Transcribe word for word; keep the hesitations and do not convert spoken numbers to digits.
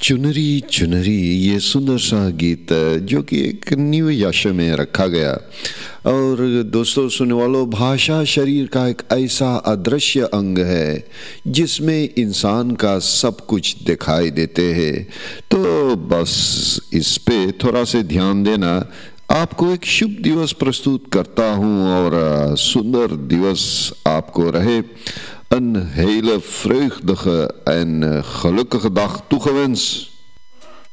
चुनरी चुनरी, ये सुंदर सा गीत जो कि एक न्यू यश में रखा गया। और दोस्तों सुनने वालों, भाषा शरीर का एक ऐसा अदृश्य अंग है जिसमें इंसान का सब कुछ दिखाई देते हैं। तो बस इस पे थोड़ा से ध्यान देना। आपको एक शुभ दिवस प्रस्तुत करता हूँ और सुंदर दिवस आपको रहे। Een hele vreugdige en gelukkige dag toegewenst.